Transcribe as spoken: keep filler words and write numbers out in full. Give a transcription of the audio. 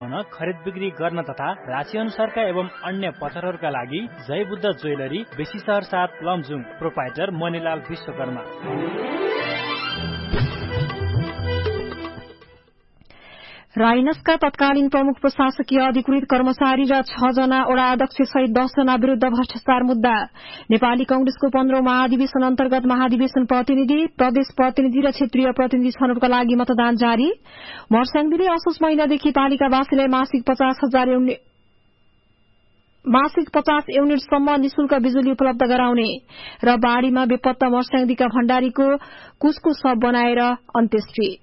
खरिद बिक्री गर्न तथा राशि अनुसारका एवं अन्य पसलहरूका लागि जय बुद्ध ज्वेलरी बेसी सहर साथ लमजुङ। प्रोपाइटर मणिलाल विश्वकर्मा। राइनसका तत्कालीन प्रमुख प्रशासकीय अधिकृत कर्मचारी र छ जना वडा अध्यक्ष सहित दस जना विरूद्ध भ्रष्टाचार मुद्दा। नेपाली कंग्रेसको पन्ध्रौं महाधिवेशन अन्तर्गत महाधिवेशन प्रतिनिधि, प्रदेश प्रतिनिधि र क्षेत्रीय प्रतिनिधि छनौटका लागि मतदान जारी। मर्स्याङदीले असोज महिनादेखि पालिकावासीलाई मासिक पचास हजार युनिट मासिक पचास युनिटसम्म निशुल्क बिजुली उपलब्ध गराउने र बाढ़ीमा बेपत्ता मर्स्याङदीका भण्डारीको कुसको शव बनाएर अन्त्येष्टि।